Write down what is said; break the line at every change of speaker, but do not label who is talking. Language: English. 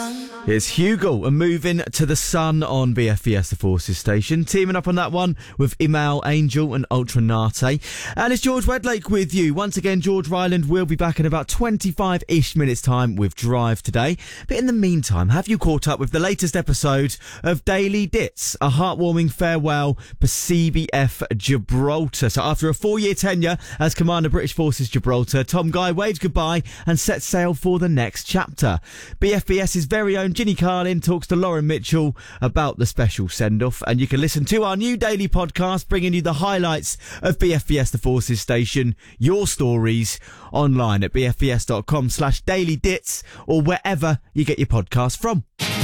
It's Hugo and Moving to the Sun on BFBS The Forces station. Teaming up on that one with Imal Angel and Ultra Nate. And it's George Wedlake with you. Once again, George Ryland will be back in about 25-ish minutes time with Drive today. But in the meantime, have you caught up with the latest episode of Daily Dits? A heartwarming farewell for CBF Gibraltar. So after a 4-year tenure as Commander British Forces Gibraltar, Tom Guy waves goodbye and sets sail for the next chapter. BFBS's very own Ginny Carlin talks to Lauren Mitchell about the special send-off, and you can listen to our new daily podcast bringing you the highlights of BFBS The Forces station, your stories, online at bfbs.com/dailydits or wherever you get your podcast from.